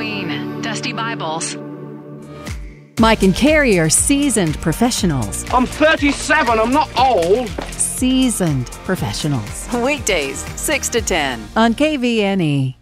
Halloween. Dusty Bibles. Mike and Carrie are seasoned professionals. I'm 37, I'm not old. Seasoned professionals. Weekdays, 6 to 10. On KVNE.